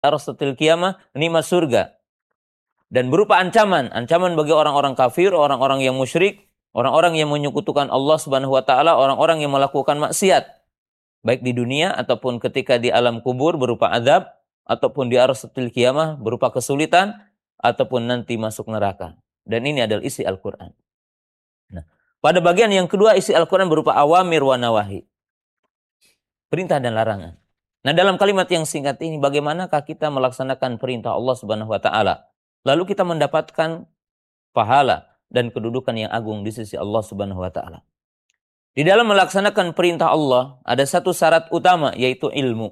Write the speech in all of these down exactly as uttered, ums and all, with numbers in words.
arasatil qiyamah, nikmat surga. Dan berupa ancaman, ancaman bagi orang-orang kafir, orang-orang yang musyrik, orang-orang yang menyekutukan Allah Subhanahu wa taala, orang-orang yang melakukan maksiat, baik di dunia ataupun ketika di alam kubur berupa azab, ataupun di arasatil qiyamah berupa kesulitan, ataupun nanti masuk neraka. Dan ini adalah isi Al-Qur'an. Nah, pada bagian yang kedua isi Al-Qur'an berupa awamir wa nawahi. Perintah dan larangan. Nah, dalam kalimat yang singkat ini bagaimanakah kita melaksanakan perintah Allah Subhanahu wa taala? Lalu kita mendapatkan pahala dan kedudukan yang agung di sisi Allah Subhanahu wa taala. Di dalam melaksanakan perintah Allah ada satu syarat utama, yaitu ilmu.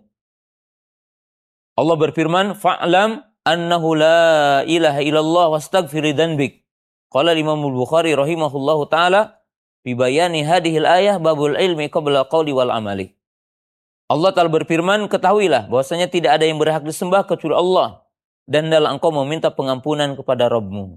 Allah berfirman, "Fa'lam annahu la ilaha illallah wastaghfir lidzanbik." Qala Imam Al-Bukhari rahimahullahu taala fi bayani hadhil ayah babul ilmi qabla qawli wal amali. Allah Ta'ala berfirman, ketahuilah bahwasanya tidak ada yang berhak disembah kecuali Allah, dan hendaklah engkau meminta pengampunan kepada Rabbmu.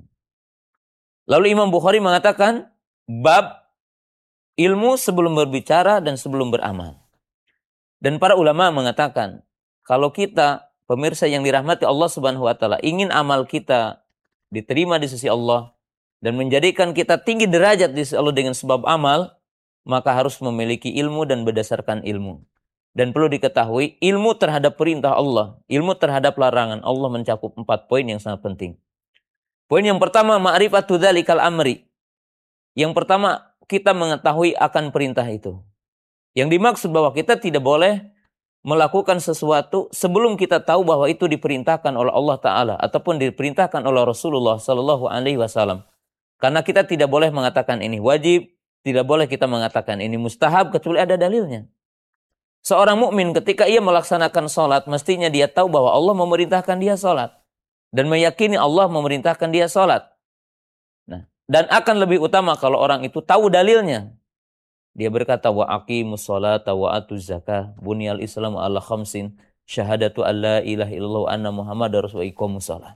Lalu Imam Bukhari mengatakan, bab ilmu sebelum berbicara dan sebelum beramal. Dan para ulama mengatakan, kalau kita, pemirsa yang dirahmati Allah Subhanahu wa taala, ingin amal kita diterima di sisi Allah dan menjadikan kita tinggi derajat di sisi Allah dengan sebab amal, maka harus memiliki ilmu dan berdasarkan ilmu. Dan perlu diketahui, ilmu terhadap perintah Allah, ilmu terhadap larangan Allah mencakup empat poin yang sangat penting. Poin yang pertama, ma'rifatu dzalikal amri. Yang pertama, kita mengetahui akan perintah itu. Yang dimaksud bahwa kita tidak boleh melakukan sesuatu sebelum kita tahu bahwa itu diperintahkan oleh Allah Ta'ala ataupun diperintahkan oleh Rasulullah Sallallahu Alaihi Wasallam. Karena kita tidak boleh mengatakan ini wajib, tidak boleh kita mengatakan ini mustahab kecuali ada dalilnya. Seorang mukmin ketika ia melaksanakan sholat, mestinya dia tahu bahwa Allah memerintahkan dia sholat. Dan meyakini Allah memerintahkan dia sholat. Nah, dan akan lebih utama kalau orang itu tahu dalilnya. Dia berkata, wa aqimus sholata wa atuz zakah, bunyal islamu ala khamsin, syahadatu alla ilaha illallah anna muhammadar rasulullah iqamus sholat.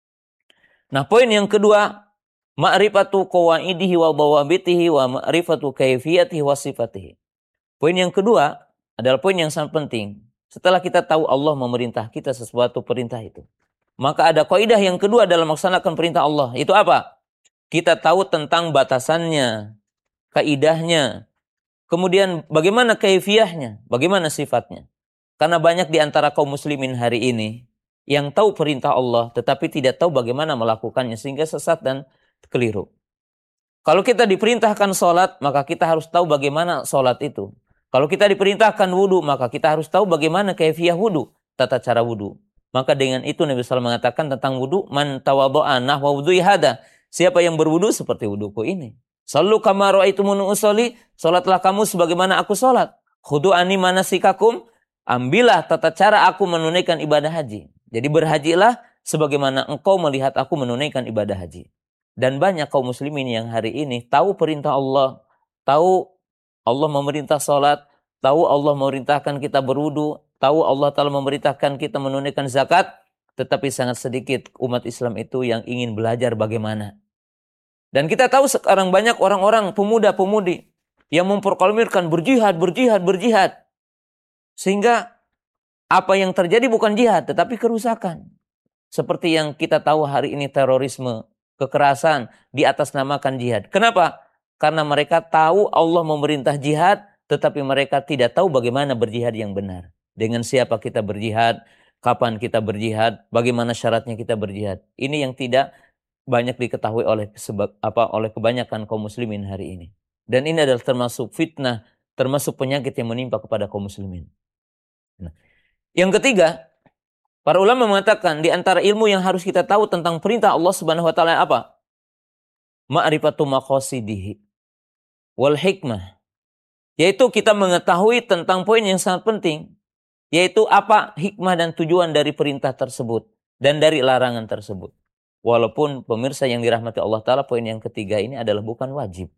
Nah, poin yang kedua, ma'rifatu qawaidihi wa dawabitihi wa ma'rifatu kaifiyatihi wa sifatihi. Poin yang kedua adalah poin yang sangat penting. Setelah kita tahu Allah memerintah kita sesuatu perintah itu, maka ada kaidah yang kedua dalam melaksanakan perintah Allah. Itu apa? Kita tahu tentang batasannya, kaidahnya, kemudian bagaimana kaifiyahnya, bagaimana sifatnya. Karena banyak di antara kaum muslimin hari ini yang tahu perintah Allah tetapi tidak tahu bagaimana melakukannya sehingga sesat dan keliru. Kalau kita diperintahkan sholat, maka kita harus tahu bagaimana sholat itu. Kalau kita diperintahkan wudu, maka kita harus tahu bagaimana kaifiyah wudu, tata cara wudu. Maka dengan itu Nabi shallallahu alaihi wasallam mengatakan tentang wudu, man tawaddo'a nahwa wudhu'i hada. Siapa yang berwudu seperti wuduku ini. Sallu kama ra'aitumuni usolli, salatlah kamu sebagaimana aku salat. Khudu'ani manasikakum, ambillah tata cara aku menunaikan ibadah haji. Jadi berhajilah sebagaimana engkau melihat aku menunaikan ibadah haji. Dan banyak kaum muslimin yang hari ini tahu perintah Allah, tahu Allah memerintah salat, tahu Allah memerintahkan kita berwudu, tahu Allah Ta'ala memerintahkan kita menunaikan zakat, tetapi sangat sedikit umat Islam itu yang ingin belajar bagaimana. Dan kita tahu sekarang banyak orang-orang pemuda-pemudi yang memproklamirkan berjihad, berjihad, berjihad. Sehingga apa yang terjadi bukan jihad, tetapi kerusakan. Seperti yang kita tahu hari ini terorisme, kekerasan diatasnamakan jihad. Kenapa? Karena mereka tahu Allah memerintah jihad, tetapi mereka tidak tahu bagaimana berjihad yang benar. Dengan siapa kita berjihad, kapan kita berjihad, bagaimana syaratnya kita berjihad. Ini yang tidak banyak diketahui oleh sebab apa oleh kebanyakan kaum muslimin hari ini. Dan ini adalah termasuk fitnah, termasuk penyakit yang menimpa kepada kaum muslimin. Nah, yang ketiga, para ulama mengatakan di antara ilmu yang harus kita tahu tentang perintah Allah Subhanahu wa taala apa? Ma'rifatu maqasidihi wal hikmah, yaitu kita mengetahui tentang poin yang sangat penting, yaitu apa hikmah dan tujuan dari perintah tersebut dan dari larangan tersebut. Walaupun pemirsa yang dirahmati Allah Ta'ala, poin yang ketiga ini adalah bukan wajib.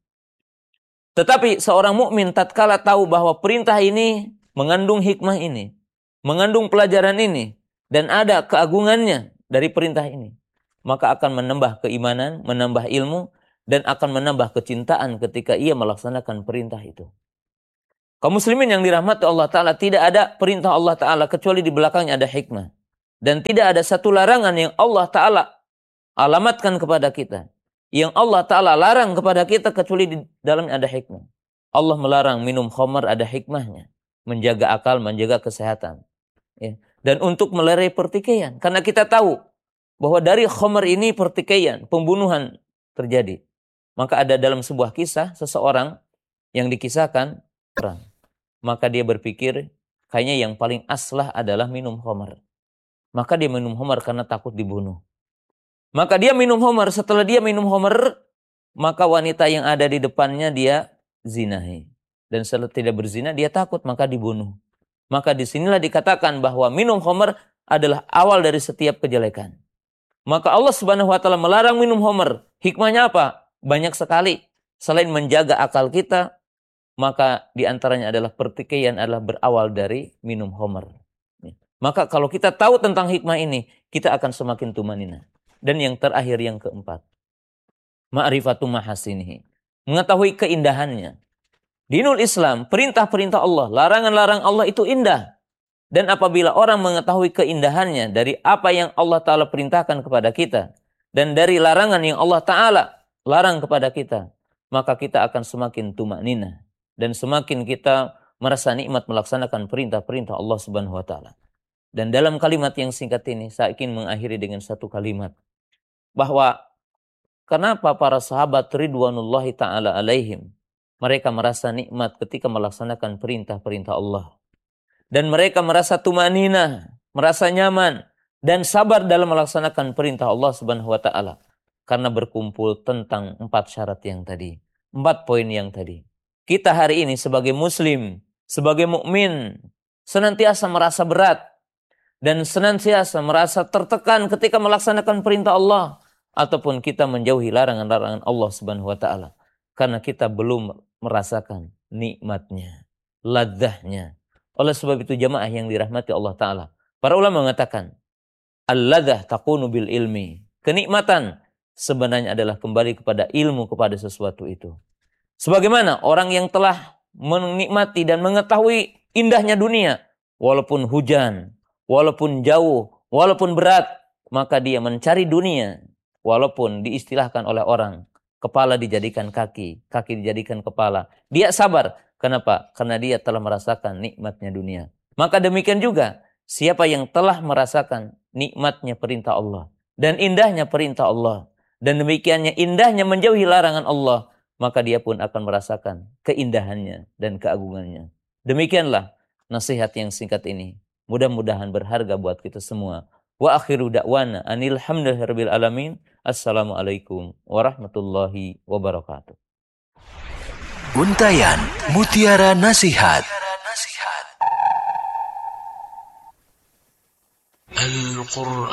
Tetapi seorang mukmin tatkala tahu bahwa perintah ini mengandung hikmah ini, mengandung pelajaran ini, dan ada keagungannya dari perintah ini, maka akan menambah keimanan, menambah ilmu, dan akan menambah kecintaan ketika ia melaksanakan perintah itu. Kaum muslimin yang dirahmati Allah Ta'ala, tidak ada perintah Allah Ta'ala kecuali di belakangnya ada hikmah. Dan tidak ada satu larangan yang Allah Ta'ala alamatkan kepada kita, yang Allah Ta'ala larang kepada kita, kecuali di dalamnya ada hikmah. Allah melarang minum khamar, ada hikmahnya. Menjaga akal, menjaga kesehatan. Ya. Dan untuk melerai pertikaian. Karena kita tahu bahwa dari khamar ini pertikaian, pembunuhan terjadi. Maka ada dalam sebuah kisah, seseorang yang dikisahkan perang. Maka dia berpikir, kayaknya yang paling aslah adalah minum khamar. Maka dia minum khamar karena takut dibunuh. Maka dia minum khamar. Setelah dia minum khamar, maka wanita yang ada di depannya dia zinahi. Dan setelah tidak berzina, dia takut, maka dibunuh. Maka disinilah dikatakan bahwa minum khamar adalah awal dari setiap kejelekan. Maka Allah Subhanahu wa Ta'ala melarang minum khamar. Hikmahnya apa? Banyak sekali. Selain menjaga akal kita, maka diantaranya adalah pertikaian adalah berawal dari minum khamar. Maka kalau kita tahu tentang hikmah ini, kita akan semakin tumanina. Dan yang terakhir, yang keempat, ma'rifatu mahasinihi, mengetahui keindahannya. Dinul Islam, perintah-perintah Allah, larangan-larang Allah itu indah. Dan apabila orang mengetahui keindahannya dari apa yang Allah Ta'ala perintahkan kepada kita, dan dari larangan yang Allah Ta'ala larang kepada kita, maka kita akan semakin tumanina. Dan semakin kita merasa nikmat melaksanakan perintah-perintah Allah Subhanahu wa Ta'ala. Dan dalam kalimat yang singkat ini, saya ingin mengakhiri dengan satu kalimat. Bahwa kenapa para sahabat ridwanullahi ta'ala alaihim, mereka merasa nikmat ketika melaksanakan perintah-perintah Allah. Dan mereka merasa tumanina, merasa nyaman, dan sabar dalam melaksanakan perintah Allah Subhanahu wa Ta'ala. Karena berkumpul tentang empat syarat yang tadi. Empat poin yang tadi. Kita hari ini sebagai muslim, sebagai mukmin, senantiasa merasa berat. Dan senantiasa merasa tertekan ketika melaksanakan perintah Allah. Ataupun kita menjauhi larangan-larangan Allah Subhanahu wa Ta'ala. Karena kita belum merasakan nikmatnya, ladzahnya. Oleh sebab itu jamaah yang dirahmati Allah Ta'ala, para ulama mengatakan, al-ladzah takunu bil ilmi. Kenikmatan sebenarnya adalah kembali kepada ilmu, kepada sesuatu itu. Sebagaimana orang yang telah menikmati dan mengetahui indahnya dunia, walaupun hujan, walaupun jauh, walaupun berat, maka dia mencari dunia, walaupun diistilahkan oleh orang, kepala dijadikan kaki, kaki dijadikan kepala. Dia sabar. Kenapa? Karena dia telah merasakan nikmatnya dunia. Maka demikian juga, siapa yang telah merasakan nikmatnya perintah Allah dan indahnya perintah Allah, dan demikiannya indahnya menjauhi larangan Allah, maka dia pun akan merasakan keindahannya dan keagungannya. Demikianlah nasihat yang singkat ini. Mudah-mudahan berharga buat kita semua. Wa akhiru da'wana anil hamdulillahirabbil alamin. Assalamualaikum warahmatullahi wabarakatuh. Untayan Mutiara Nasihat. Al-Qur'an